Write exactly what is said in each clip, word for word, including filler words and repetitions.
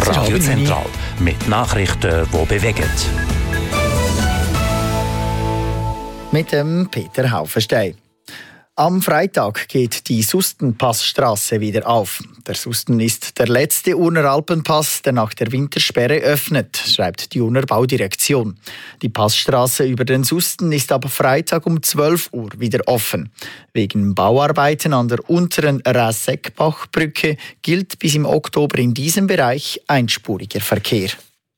Radio Zentral mit Nachrichten, die bewegen. Mit dem Peter Haufenstein. Am Freitag geht die Sustenpassstraße wieder auf. Der Susten ist der letzte Urner Alpenpass, der nach der Wintersperre öffnet, schreibt die Urner Baudirektion. Die Passstraße über den Susten ist ab Freitag um zwölf Uhr wieder offen. Wegen Bauarbeiten an der unteren Räseckbachbrücke gilt bis im Oktober in diesem Bereich einspuriger Verkehr.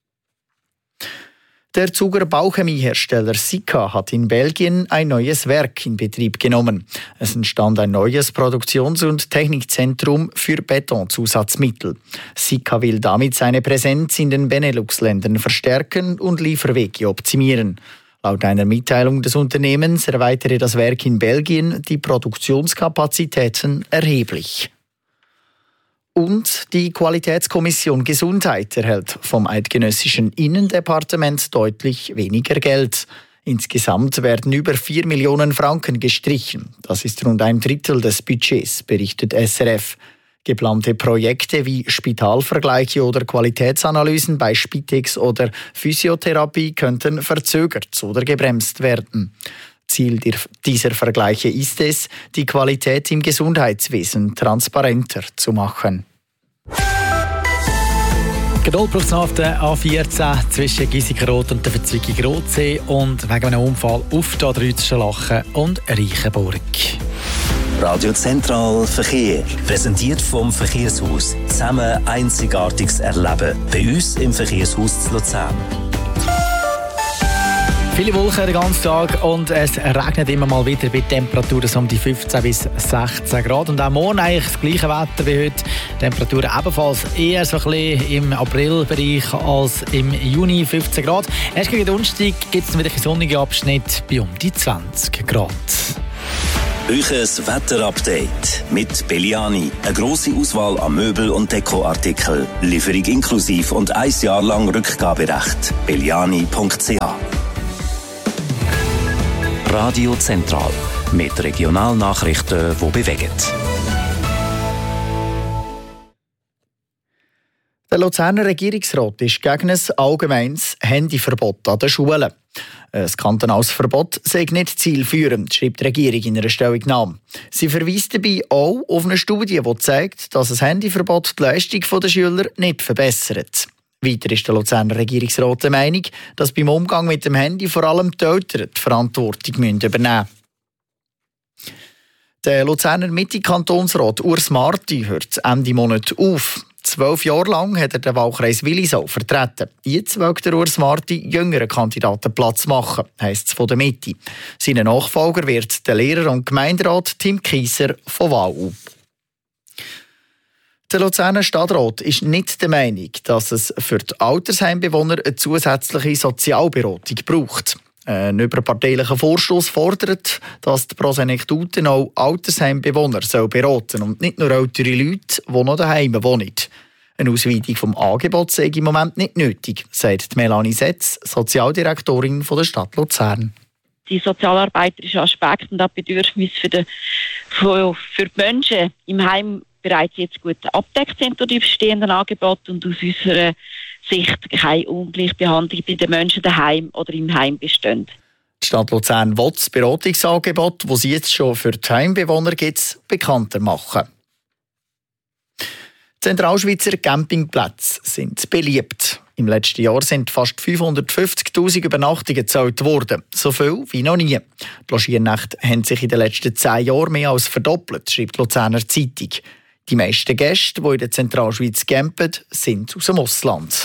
Der Zuger Bauchemiehersteller Sika hat in Belgien ein neues Werk in Betrieb genommen. Es entstand ein neues Produktions- und Technikzentrum für Betonzusatzmittel. Sika will damit seine Präsenz in den Benelux-Ländern verstärken und Lieferwege optimieren. Laut einer Mitteilung des Unternehmens erweitere das Werk in Belgien die Produktionskapazitäten erheblich. Und die Qualitätskommission Gesundheit erhält vom eidgenössischen Innendepartement deutlich weniger Geld. Insgesamt werden über vier Millionen Franken gestrichen. Das ist rund ein Drittel des Budgets, berichtet S R F. Geplante Projekte wie Spitalvergleiche oder Qualitätsanalysen bei Spitex oder Physiotherapie könnten verzögert oder gebremst werden. Ziel dieser Vergleiche ist es, die Qualität im Gesundheitswesen transparenter zu machen. Geduld braucht es auf der A vierzehn zwischen Giesigenrot und der Verzweigung Rotsee und wegen einem Unfall auf der A drei zwischen Lachen und Reichenburg. Radio Zentral Verkehr. Präsentiert vom Verkehrshaus. Zusammen Einzigartiges erleben. Bei uns im Verkehrshaus zu Luzern. Viele Wolken den ganzen Tag und es regnet immer mal wieder bei Temperaturen um die fünfzehn bis sechzehn Grad. Und auch morgen eigentlich das gleiche Wetter wie heute. Temperaturen ebenfalls eher so ein bisschen im Aprilbereich als im Juni, fünfzehn Grad. Erst gegen Donnerstag gibt es wieder einen sonnigen Abschnitt bei um die zwanzig Grad. Euches Wetterupdate mit Belliani. Eine grosse Auswahl an Möbel- und Dekoartikeln. Lieferung inklusiv und ein Jahr lang Rückgaberecht. belliani punkt c h Radio Zentral mit Regionalnachrichten, die bewegen. Der Luzerner Regierungsrat ist gegen ein allgemeines Handyverbot an den Schulen. Ein kantonales Verbot sei nicht zielführend, schreibt die Regierung in einer Stellungnahme. Sie verweist dabei auch auf eine Studie, die zeigt, dass ein Handyverbot die Leistung der Schüler nicht verbessert. Weiter ist der Luzerner Regierungsrat der Meinung, dass beim Umgang mit dem Handy vor allem die Eltern die Verantwortung übernehmen müssen. Der Luzerner Mitte-Kantonsrat Urs Marti hört Ende Monat auf. Zwölf Jahre lang hat er den Wahlkreis Willisau vertreten. Jetzt will der Urs Marti jüngeren Kandidaten Platz machen, heisst es von der Mitte. Sein Nachfolger wird der Lehrer und Gemeinderat Tim Kieser von Wau. Der Luzerner Stadtrat ist nicht der Meinung, dass es für die Altersheimbewohner eine zusätzliche Sozialberatung braucht. Ein überparteilicher Vorstoss fordert, dass die Prosenektuten auch Altersheimbewohner beraten sollen und nicht nur ältere Leute, die noch daheim wohnen. Eine Ausweitung des Angebots sei im Moment nicht nötig, sagt Melanie Setz, Sozialdirektorin der Stadt Luzern. Die sozialarbeiterischen Aspekte und auch Bedürfnisse für die, für, für die Menschen im Heim bereits jetzt gut abdeckt sind durch die bestehenden Angebote und aus unserer Sicht keine Ungleichbehandlung bei den Menschen daheim oder im Heim besteht. Die Stadt Luzern will das Beratungsangebot, das sie jetzt schon für die Heimbewohner gibt, bekannter machen. Zentralschweizer Campingplätze sind beliebt. Im letzten Jahr sind fast fünfhundertfünfzigtausend Übernachtungen gezahlt worden. So viel wie noch nie. Die Logiernächte haben sich in den letzten zehn Jahren mehr als verdoppelt, schreibt die Luzerner Zeitung. Die meisten Gäste, die in der Zentralschweiz campen, sind aus dem Ausland.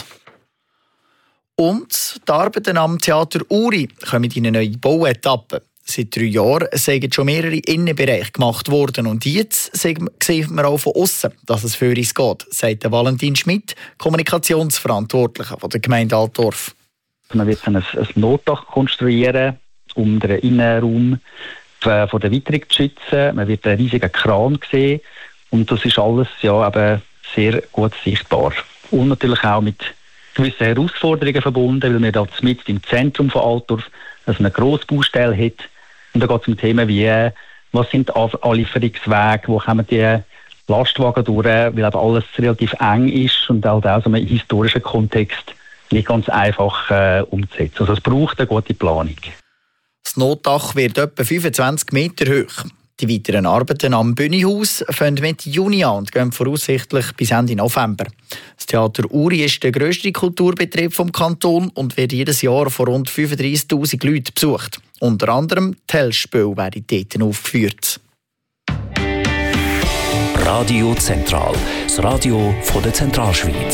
Und die Arbeiten am Theater Uri kommen in eine neue Bauetappe. Seit drei Jahren sind schon mehrere Innenbereiche gemacht worden. Und jetzt sehen wir auch von außen, dass es für uns geht, sagt Valentin Schmidt, Kommunikationsverantwortlicher von der Gemeinde Altdorf. Man wird ein, ein Notdach konstruieren, um den Innenraum von der Witterung zu schützen. Man wird einen riesigen Kran sehen. Und das ist alles ja, eben sehr gut sichtbar. Und natürlich auch mit gewissen Herausforderungen verbunden, weil wir da mit im Zentrum von Altdorf also eine Grossbaustelle hat. Und da geht es um Themen wie, was sind die Anlieferungswege, wo kommen die Lastwagen durch, weil eben alles relativ eng ist und halt auch so einen historischen Kontext nicht ganz einfach äh, umzusetzen. Also es braucht eine gute Planung. Das Notdach wird etwa fünfundzwanzig Meter hoch. Die weiteren Arbeiten am Bühnehaus fangen Mitte Juni an und gehen voraussichtlich bis Ende November. Das Theater Uri ist der grösste Kulturbetrieb vom Kanton und wird jedes Jahr von rund fünfunddreissigtausend Leuten besucht. Unter anderem die Telspiele werden dort aufgeführt. Radio Zentral, das Radio von der Zentralschweiz.